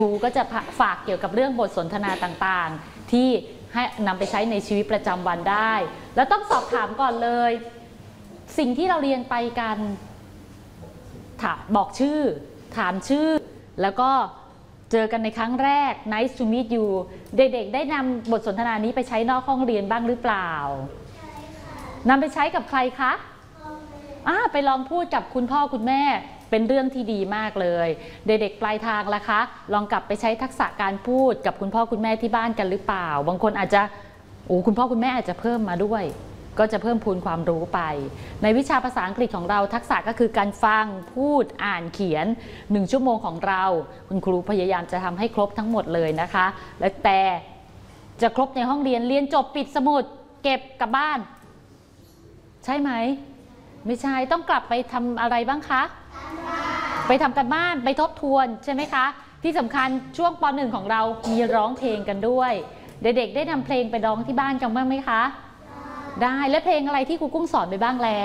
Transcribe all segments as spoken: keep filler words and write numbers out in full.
ครูก็จะฝากเกี่ยวกับเรื่องบทสนทนาต่างๆที่ให้นำไปใช้ในชีวิตประจำวันได้แล้วต้องสอบถามก่อนเลยสิ่งที่เราเรียนไปกันถามบอกชื่อถามชื่อแล้วก็เจอกันในครั้งแรก Nice to meet you เด็กๆได้นำบทสนทนานี้ไปใช้นอกห้องเรียนบ้างหรือเปล่านำไปใช้กับใครคะอ่าไปลองพูดกับคุณพ่อคุณแม่เป็นเรื่องที่ดีมากเลยเด็กๆปลายทางล่ะคะลองกลับไปใช้ทักษะการพูดกับคุณพ่อคุณแม่ที่บ้านกันหรือเปล่าบางคนอาจจะโอ้คุณพ่อคุณแม่อาจจะเพิ่มมาด้วยก็จะเพิ่มพูนความรู้ไปในวิชาภาษาอังกฤษของเราทักษะก็คือการฟังพูดอ่านเขียนหนึ่งชั่วโมงของเราคุณครูพยายามจะทำให้ครบทั้งหมดเลยนะคะและแต่จะครบในห้องเรียนเรียนจบปิดสมุดเก็บกลับบ้านใช่ไหมไม่ใช่ต้องกลับไปทำอะไรบ้างคะไปทำกันบ้านไปทบทวนใช่ไหมคะที่สำคัญช่วงป.หนึ่ง ของเรามีร้องเพลงกันด้วยเด็กๆได้นำเพลงไปร้องที่บ้านกันบ้างไหมคะได้และเพลงอะไรที่ครูกุ้งสอนไปบ้างแล้ว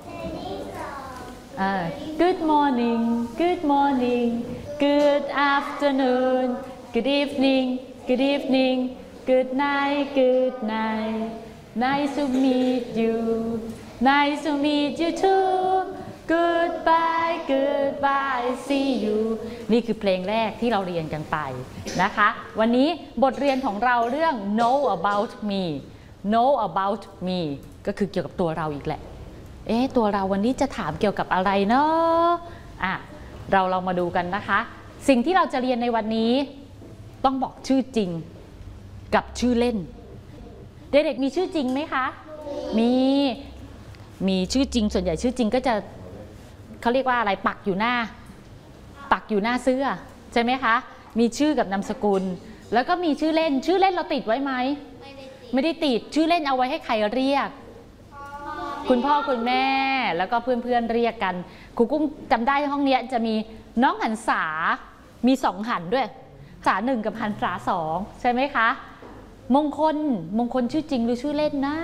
Good morning Good morning Good afternoon Good evening Good evening Good night Good night Nice to meet you Nice to meet you too Goodbye Goodbye See you นี่คือเพลงแรกที่เราเรียนกันไปนะคะวันนี้บทเรียนของเราเรื่อง Know about me Know about me ก็คือเกี่ยวกับตัวเราอีกแหละเอ๊ะตัวเราวันนี้จะถามเกี่ยวกับอะไรเนาะอ่ะเราเรามาดูกันนะคะสิ่งที่เราจะเรียนในวันนี้ต้องบอกชื่อจริงกับชื่อเล่นเด็กๆมีชื่อจริงไหมคะมีมีชื่อจริงส่วนใหญ่ชื่อจริงก็จะเขาเรียกว่าอะไรปักอยู่หน้าปักอยู่หน้าเสื้อใช่ไหมคะมีชื่อกับนามสกุลแล้วก็มีชื่อเล่นชื่อเล่นเราติดไว้ไหมไม่ได้ติดชื่อเล่นเอาไว้ให้ใครเรียกคุณพ่อคุณแม่แล้วก็เพื่อนๆเรียกกันครูกุ้งจำได้ห้องนี้จะมีน้องหันษามีสองหันด้วยษาหนึ่งกับหันษาสองใช่ไหมคะมงคลมงคลชื่อจริงหรือชื่อเล่นนะ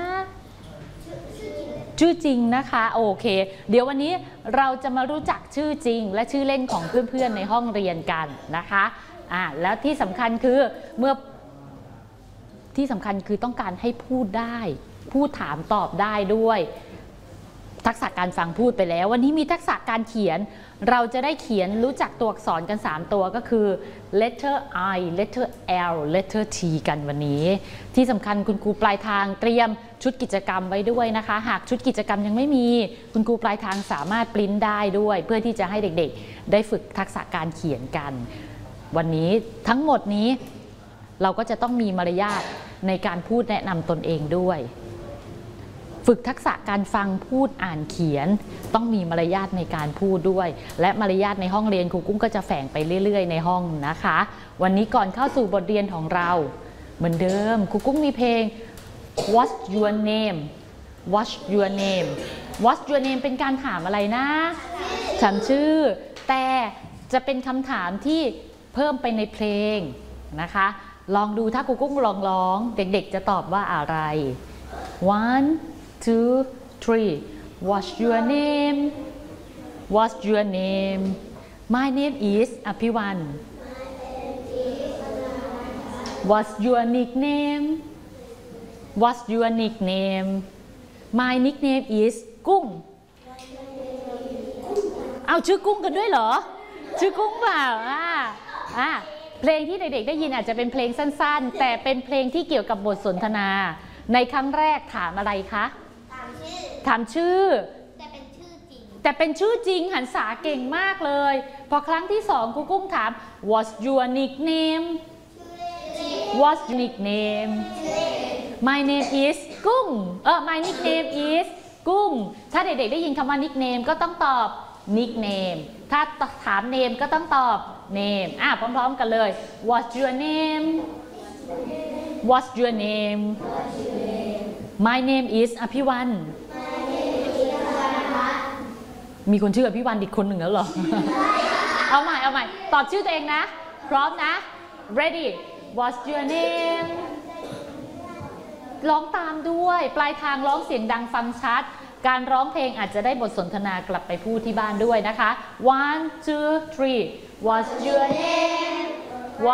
ชื่อจริงนะคะโอเคเดี๋ยววันนี้เราจะมารู้จักชื่อจริงและชื่อเล่นของเพื่อนๆในห้องเรียนกันนะคะอ่าแล้วที่สำคัญคือเมื่อที่สำคัญคือต้องการให้พูดได้พูดถามตอบได้ด้วยทักษะการฟังพูดไปแล้ววันนี้มีทักษะการเขียนเราจะได้เขียนรู้จักตัวอักษรกันสามตัวก็คือ letter I letter L letter T กันวันนี้ที่สำคัญคุณครูปลายทางเตรียมชุดกิจกรรมไว้ด้วยนะคะหากชุดกิจกรรมยังไม่มีคุณครูปลายทางสามารถปริ้นได้ด้วยเพื่อที่จะให้เด็กๆได้ฝึกทักษะการเขียนกันวันนี้ทั้งหมดนี้เราก็จะต้องมีมารยาทในการพูดแนะนำตนเองด้วยฝึกทักษะการฟังพูดอ่านเขียนต้องมีมารยาทในการพูดด้วยและมารยาทในห้องเรียนครูกุ้งก็จะแฝงไปเรื่อยๆในห้องนะคะวันนี้ก่อนเข้าสู่บทเรียนของเราเหมือนเดิมครูกุ้งมีเพลง What's your name What's your name What's your name เป็นการถามอะไรนะถามชื่อแต่จะเป็นคำถามที่เพิ่มไปในเพลงนะคะลองดูถ้าครูกุ้งลองร้องเด็กๆจะตอบว่าอะไร one two three What's your name What's your name My name is อภิวัน What's your nickname What's your nickname My nickname is กุ้งเอาชื่อกุ้งกันด้วยเหรอชื่อกุ้งเปล่าอ่าอ่าเพลงที่เด็กๆได้ยินอาจจะเป็นเพลงสั้นๆแต่เป็นเพลงที่เกี่ยวกับบทสนทนาในครั้งแรกถามอะไรคะถามชื่อถามชื่อแต่เป็นชื่อจริงแต่เป็นชื่อจริงหันษาเก่งมากเลยพอครั้งที่สองครูกุ้งถาม What's your nickname What's your nickname My name is กุ้งเออ My nickname is กุ้งถ้าเด็กๆได้ยินคำว่า nickname ก็ต้องตอบ nickname ถ้าถาม name ก็ต้องตอบ name อ่ะพร้อมๆกันเลย What's your name What's your name My name is อภิวันมีคนชื่ออภิวันอีกคนหนึ่งแล้วเหรอ เอาใหม่เอาใหม่ตอบชื่อตัวเองนะพร้อมนะ ready What's your name ร้องตามด้วยปลายทางร้องเสียงดังฟังชัด การร้องเพลงอาจจะได้บทสนทนากลับไปพูดที่บ้านด้วยนะคะ one two three What's your name